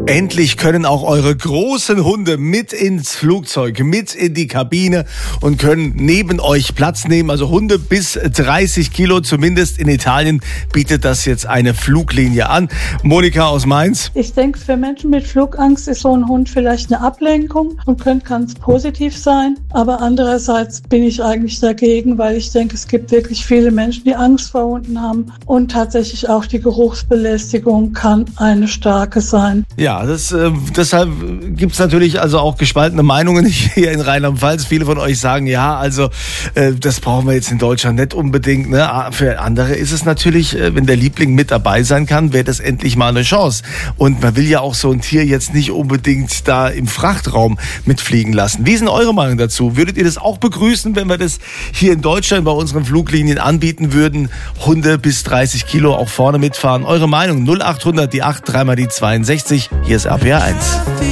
Endlich können auch eure großen Hunde mit ins Flugzeug, mit in die Kabine und können neben euch Platz nehmen. Also Hunde bis 30 Kilo, zumindest in Italien bietet das jetzt eine Fluglinie an. Monika aus Mainz. Ich denke, für Menschen mit Flugangst ist so ein Hund vielleicht eine Ablenkung und könnte ganz positiv sein. Aber andererseits bin ich eigentlich dagegen, weil ich denke, es gibt wirklich viele Menschen, die Angst vor Hunden haben. Und tatsächlich auch die Geruchsbelästigung kann eine starke sein. Ja, deshalb gibt es natürlich also auch gespaltene Meinungen hier in Rheinland-Pfalz. Viele von euch sagen, ja, also das brauchen wir jetzt in Deutschland nicht unbedingt. Ne? Für andere ist es natürlich, wenn der Liebling mit dabei sein kann, wäre das endlich mal eine Chance. Und man will ja auch so ein Tier jetzt nicht unbedingt da im Frachtraum mitfliegen lassen. Wie ist denn eure Meinung dazu? Würdet ihr das auch begrüßen, wenn wir das hier in Deutschland bei unseren Fluglinien anbieten würden? Hunde bis 30 Kilo auch vorne mitfahren. Eure Meinung 0800 die 8 3 mal die 62. Hier ist RPR 1.